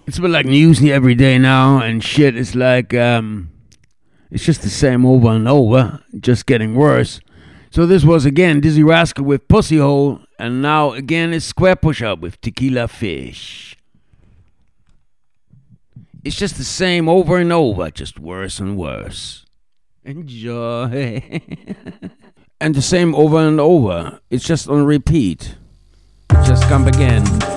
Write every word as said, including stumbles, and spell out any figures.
It's a bit like news every day now, and shit is like, um, it's just the same over and over, just getting worse. So this was again Dizzy Rascal with Pussy Hole, and now again it's Square Push-Up with Tequila Fish. It's just the same over and over, just worse and worse. Enjoy. And the same over and over. It's just on repeat. Just come again.